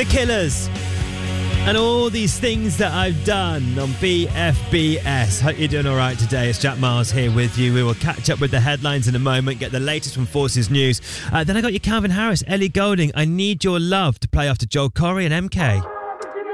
The Killers. And all these things that I've done on BFBS. Hope you're doing all right today. It's Jack Miles here with you. We will catch up with the headlines in a moment, get the latest from Forces News. Then I got your Calvin Harris, Ellie Goulding, I Need Your Love, to play after Joel Corey and MK.